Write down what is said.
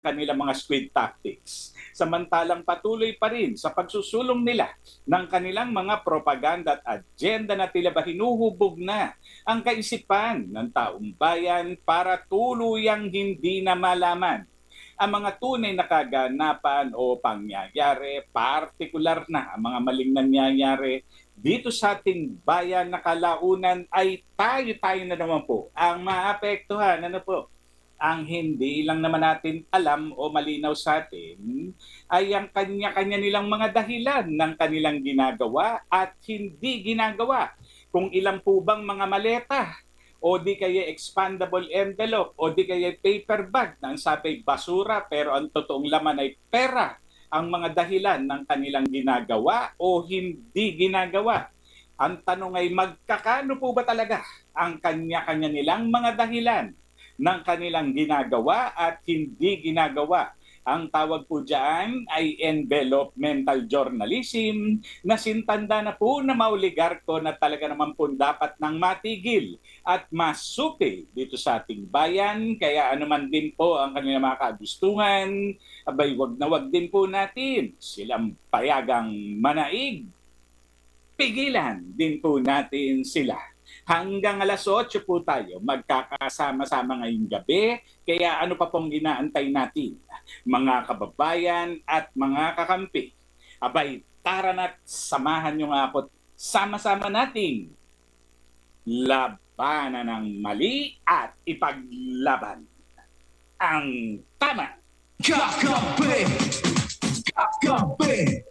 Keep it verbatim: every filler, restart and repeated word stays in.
kanilang mga squid tactics. Samantalang patuloy pa rin sa pagsusulong nila ng kanilang mga propaganda at agenda na tila ba hinuhubog na ang kaisipan ng taong bayan para tuluyang hindi na malaman ang mga tunay na kaganapan o pangyayari, partikular na ang mga maling nangyayari dito sa ating bayan na kalaunan ay tayo-tayo na naman po ang maapektuhan. Ano po? Ang hindi lang naman natin alam o malinaw sa atin ay ang kanya-kanya nilang mga dahilan ng kanilang ginagawa at hindi ginagawa. Kung ilan po bang mga maleta o di kaya expandable envelope o di kaya paper bag na ang sabi basura pero ang totoong laman ay pera ang mga dahilan ng kanilang ginagawa o hindi ginagawa. Ang tanong ay magkakano po ba talaga ang kanya-kanya nilang mga dahilan ng kanilang ginagawa at hindi ginagawa? Ang tawag po dyan ay envelopmental journalism na sintanda na po na maoligarko na talaga naman po dapat nang matigil at masupi dito sa ating bayan. Kaya anuman din po ang kanilang mga kagustuhan, abay wag na wag din po natin silang payagang manaig. Pigilan din po natin sila. Hanggang alas otso po tayo magkakasama-sama ngayong gabi. Kaya ano pa pong inaantay natin, mga kababayan at mga kakampi? Abay, tara na't samahan nyo nga ako't sama-sama nating labanan ng mali at ipaglaban ang tama. Kakampi! Kakampi!